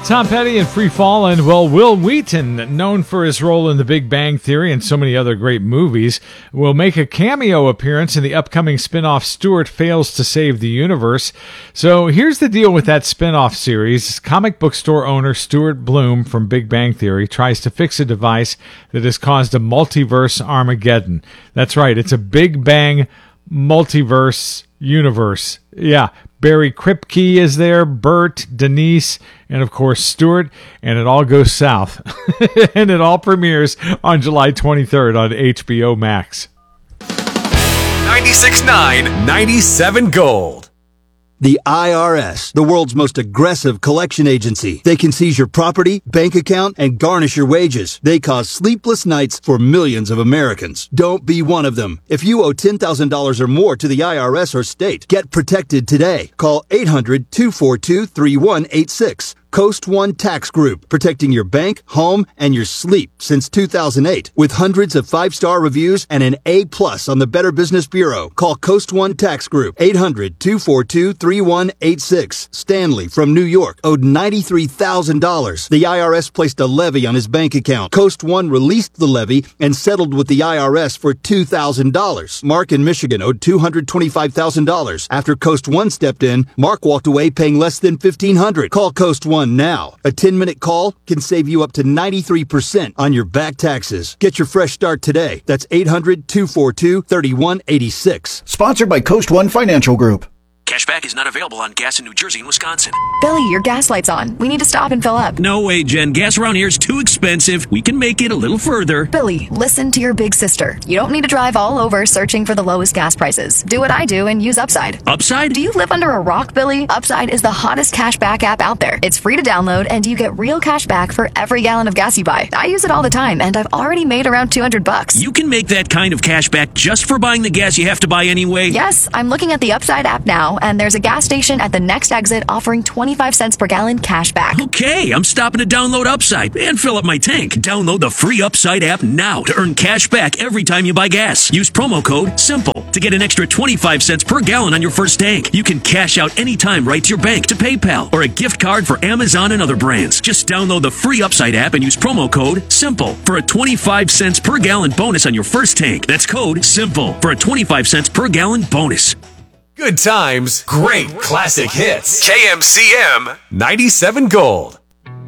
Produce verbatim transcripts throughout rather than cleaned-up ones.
Tom Petty and Free Fallin'. Well, Will Wheaton, known for his role in The Big Bang Theory and so many other great movies, will make a cameo appearance in the upcoming spin-off Stuart Fails to Save the Universe. So here's the deal with that spin-off series. Comic book store owner Stuart Bloom from Big Bang Theory tries to fix a device that has caused a multiverse Armageddon. That's right, it's a Big Bang multiverse universe. Yeah. Barry Kripke is there, Bert, Denise, and of course Stuart, and it all goes south. And it all premieres on July twenty-third on H B O Max. ninety-six point nine, ninety-seven Gold. The I R S, the world's most aggressive collection agency. They can seize your property, bank account, and garnish your wages. They cause sleepless nights for millions of Americans. Don't be one of them. If you owe ten thousand dollars or more to the I R S or state, get protected today. Call eight hundred, two four two, three one eight six. Coast One Tax Group, protecting your bank, home, and your sleep since two thousand eight. With hundreds of five-star reviews and an A plus on the Better Business Bureau. Call Coast One Tax Group, eight hundred, two four two, three one eight six. Stanley from New York owed ninety-three thousand dollars. The I R S placed a levy on his bank account. Coast One released the levy and settled with the I R S for two thousand dollars. Mark in Michigan owed two hundred twenty-five thousand dollars. After Coast One stepped in, Mark walked away paying less than fifteen hundred dollars. Call Coast One now. A ten-minute call can save you up to ninety-three percent on your back taxes. Get your fresh start today. That's eight hundred, two four two, three one eight six. Sponsored by Coast One Financial Group. Cashback is not available on gas in New Jersey and Wisconsin. Billy, your gas light's on. We need to stop and fill up. No way, Jen. Gas around here is too expensive. We can make it a little further. Billy, listen to your big sister. You don't need to drive all over searching for the lowest gas prices. Do what I do and use Upside. Upside? Do you live under a rock, Billy? Upside is the hottest cashback app out there. It's free to download, and you get real cash back for every gallon of gas you buy. I use it all the time, and I've already made around two hundred bucks. You can make that kind of cash back just for buying the gas you have to buy anyway? Yes, I'm looking at the Upside app now, and there's a gas station at the next exit offering twenty-five cents per gallon cash back. Okay, I'm stopping to download Upside and fill up my tank. Download the free Upside app now to earn cash back every time you buy gas. Use promo code SIMPLE to get an extra twenty-five cents per gallon on your first tank. You can cash out anytime right to your bank, to PayPal, or a gift card for Amazon and other brands. Just download the free Upside app and use promo code SIMPLE for a twenty-five cents per gallon bonus on your first tank. That's code SIMPLE for a twenty-five cents per gallon bonus. Good times, great classic hits. K M C M ninety-seven Gold.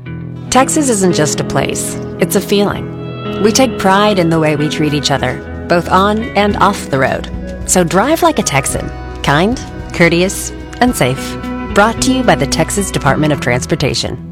Texas isn't just a place, it's a feeling. We take pride in the way we treat each other, both on and off the road. So drive like a Texan, kind, courteous, and safe. Brought to you by the Texas Department of Transportation.